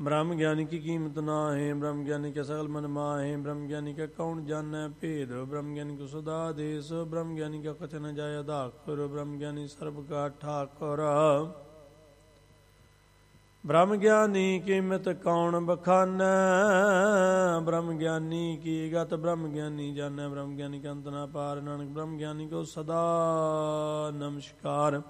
ब्रह्म ज्ञानी की कीमत ना है, ब्रह्म ज्ञानी के सकल मन माहे, ब्रह्म ज्ञानी का कौन जाने भेद, ब्रह्म ज्ञानी को सदा देश, ब्रह्म ज्ञानी का कथन जाय दाखुर, ब्रह्म ज्ञानी सर्व का ठाकुर। ब्रह्म ज्ञानी कीमत कौन बखाना, ब्रह्म ज्ञानी की गत ब्रह्म ज्ञानी जाने, ब्रह्म ज्ञानी का अंत ना पार, नानक ब्रह्म ज्ञानी को सदा नमस्कार।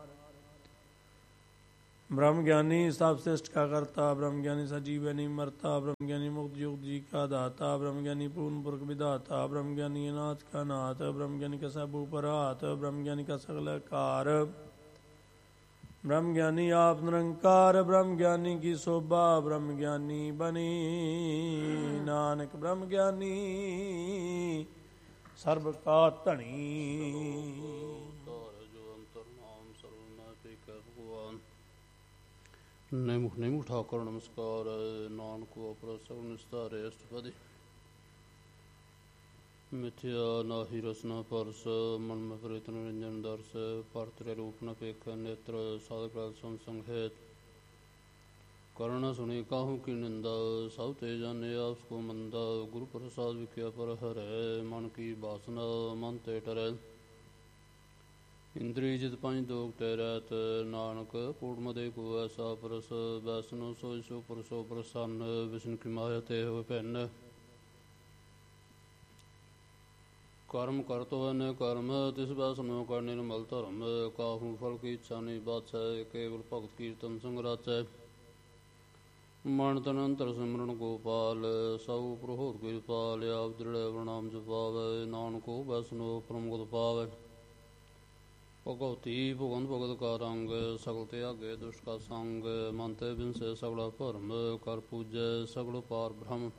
ब्रह्म ज्ञानी सब श्रेष्ठ का करता, ब्रह्म ज्ञानी सजीव नहीं मरता, ब्रह्म ज्ञानी मुक्त युक्त जी का दाता, ब्रह्म ज्ञानी पूर्ण पुरख विदाता, ब्रह्म ज्ञानी अनाथ का नाथ, ब्रह्म ज्ञानी का सब ऊपर हाथ, ब्रह्म ज्ञानी का सकल कार, ब्रह्म ज्ञानी आप निरंकार, ब्रह्म ज्ञानी की शोभा ब्रह्म ज्ञानी बनी, नानक ब्रह्म ज्ञानी सर्व का धनी। नैमुख नैमुख ठाकुर नमस्कार, नानक अपरा सगुण निस्तारे अष्टपदी। मिथ्या नाहि रसना परस, मन में प्रीत निरंजन दर्श, परतरे रूप न पेख नेत्र, साधक संसंग हेत। कर्ण सुनी काहू की निंदा, सब ते जाने आपको मंदा, गुरु प्रसाद विख्या पर हरै, मन की वासना मन ते टरै। इंद्री जित पंच दोग तेरैत, नानक कूटमदे को ऐसा परस, वैष्णो सोई सो परसो प्रसन्न, विष्णु की माया ते हो पैन। कर्म कर तो न कर्म, तिस वैष्णो कर निर्मल धर्म, काहू फल की इच्छा नहीं बाछै, केवल भगत कीर्तन संग राचै। मन तन अंतर सिमरन गोपाल, सब प्रहोत कृपाल, आप दृढ़ प्रणाम जपावै, नानको वैष्णो परम गत पावै। भगवती भुगन भगत का रंग, सगल त्यागे दुष्ट का संग, मन ते बिनसे सगला भरम, कर पूजै सगल पार ब्रह्म।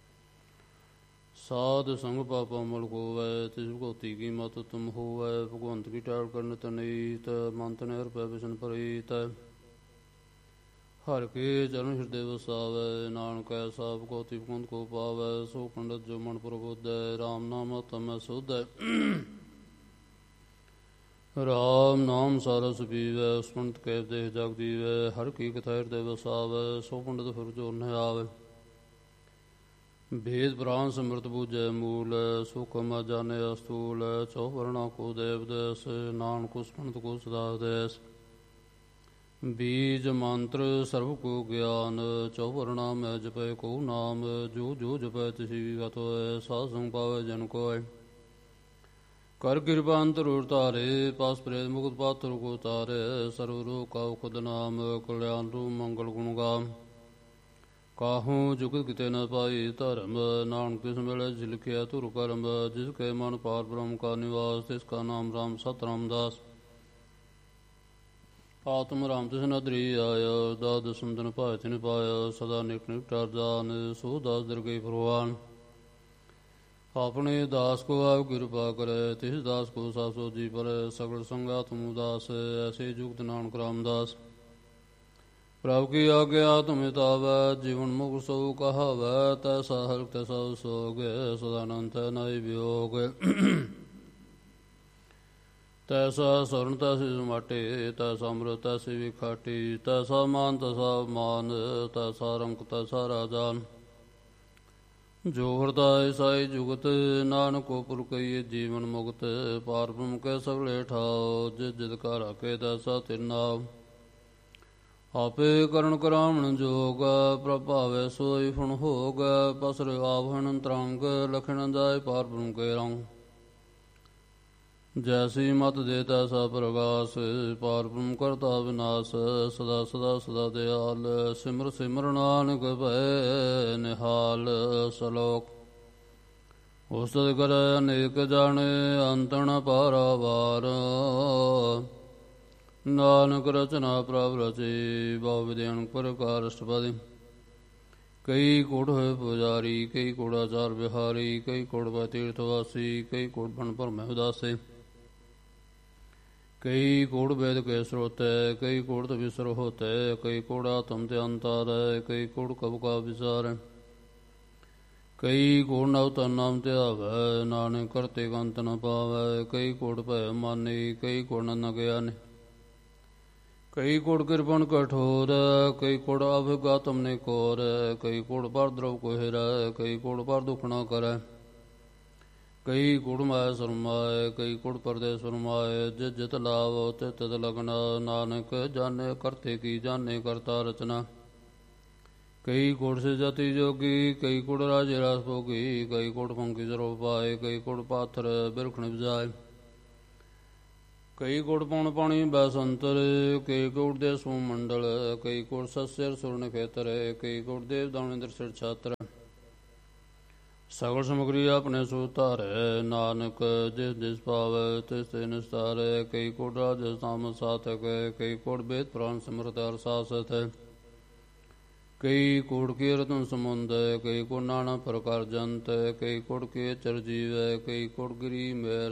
साध संग पापा मल कोवै, तिस भगवती की मत तुम होवै, भगवंत की टाल करन तनीत, मन तन हर पै बिशन प्रीत। हर के चरण हृदय वसावै, नानक ऐसा भगवती भगवंत को पावै, सो पंडित जो मन प्रबोधै, राम नाम तमै सुधै। राम नाम सारस पीवै, उस पंडित कै देह जग दीवै, हर की कथा हृदय वसावै, सो पंडित फिर जो न आवे। भेद पुराण समृत बूझै मूल, सुखम जाने अस्तूल, चौवर्णा को देव देश, नानक उस पंडित को सदा देश। बीज मंत्र सर्व को ज्ञान, चौवर्णा में जपै को नाम, जो जो जपै तिसी गत होय, साध संग पावै जन कोय। कर कृपा अंतर तारे, पास प्रेत मुकुट पात्र को तारे, सर्वरो का खुद नाम, कल्याण रूप मंगल गुण गाम। काहू जुगत किते न पाई धर्म, नानक किस मिले झिलकिया तुर कर्म, जिसके मन पार ब्रह्म का निवास, तिसका नाम राम सत रामदास। आत्म राम तिस नदरी आया, दाद सुंदन पाय तिन पाया, सदा निक निकटार जान, सो दास दरगई भगवान। अपने दास को आप कृपा करे, तिस दास को सासो जी पर, सगल संगा तुम उदास, ऐसे जुगत नानक रामदास। प्रभु की आज्ञा तुम तावै, जीवन मुख सो कहावै, तैसा हर तैसा सोग, सदानंद नई वियोग। तैसा स्वर्ण तैसी समाटे, तैसा अमृत तैसी विखाटी, तैसा मान तैसा मान, तैसा रंग तैसा राजान। जो हृदय साई जुगत, नानक को पुर कहिए जीवन मुक्त, पार ब्रह्म के सगले ठाओ, जिस जिद का राखे तैसा तिरनाव। आपे करण करावण जोग, प्रभावे सोई फुण होग, पसर आवहन तरंग, लखन जाय पार ब्रह्म के रंग। जैसी मत दे तैसा प्रकाश, पार ब्रह्म करता विनाश, सदा सदा सदा दयाल, सिमर सिमर नानक भय निहाल। सलोक उस्तद कर अनेक जाने, अंत न पारावार, नानक रचना प्रभ रचे, बहु विधि प्रकार अष्टपदी। कई कोट है पुजारी, कई कोड़ाचार बिहारी, कई कोट व तीर्थवासी, कई कोट बन पर में उदासी। कई कोड़ वेद के स्रोत है, कई कोड़ तो विसर होते, कई कोड़ा तुम ते अंतर है, कई कोड़ कब का विचार है। कई कोड़ नव तन नाम ते आवे, नानक करते अंत न पावे, कई कोड़ भय मानी, कई कोड़ न ज्ञानी। ਕਈ ਕੋੜ ਕਿਰਪਨ ਕਠੋਰ, ਕਈ ਕੋੜ ਅਭਿਗਾ ਤੁਮਨੇ ਕੋਰ, ਕਈ ਕੋੜ ਪਰ ਦਰਵ ਕੋਹਿਰਾ, ਕਈ ਕੋੜ ਪਰ ਦੁਖ ਨਾ ਕਰੈ, ਕਈ ਕੋੜ ਮਾਇਆ ਸਰਮਾਏ, ਕਈ ਕੋੜ ਪਰਦੇ ਸਰਮਾਏ, ਜਿਤ ਜਿਤ ਲਾਭ ਤਿਤ ਤਿਤ ਲਗਨਾ, ਨਾਨਕ ਜਾਣੇ ਕਰਤੇ ਕੀ ਜਾਣੇ ਕਰਤਾ ਰਚਨਾ। ਕਈ ਕੋੜ ਸੇ ਜਤੀ ਜੋਗੀ, ਕਈ ਕੋੜ ਰਾਜੇ ਰਸ ਭੋਗੀ, ਕਈ ਕੋੜ ਪੰਕੀ ਸਰੋ ਪਾਏ, ਕਈ ਕੋੜ ਪਾਥਰ ਬਿਰਖਣ ਬਜਾਏ, ਕਈ ਕੋੜ ਪੌਣ ਪਾਣੀ ਬੈਸੰਤਰ, ਕਈ ਕੋੜ ਦੇ ਸੂ ਮੰਡਲ, ਕਈ ਕੋੜ ਸਸਿਰ ਸੁਰਨ ਖੇਤਰ, ਕਈ ਕੋੜ ਦੇਵ ਦਾਨਿੰਦਰ ਸਿਰ ਛਾਤਰ। ਸਗਲ ਸਮਗਰੀ ਆਪਣੇ ਸੋ ਧਾਰੈ, ਨਾਨਕ ਜਿਸ ਜਿਸ ਪਾਵੈ ਤਿਸ ਤੇ ਨਿਸਤਾਰੈ। ਕਈ ਕੋੜ ਰਾਜ ਸਾਮ ਸਾਥਕ, ਕਈ ਕੋੜ ਵੇਦ ਪ੍ਰਾਨ ਸਿਮਰਤ ਹਰਿ ਸਾਸਤ, ਕਈ ਕੋੜ ਕੀ ਰਤਨ ਸਮੁੰਦ, ਕਈ ਕੋੜ ਨਾਨਾ ਪ੍ਰਕਾਰ ਜੰਤ, ਕਈ ਕੋੜ ਕੇ ਚਰ ਜੀਵੈ, ਕਈ ਕੋੜ ਗਿਰੀ ਮੇਰ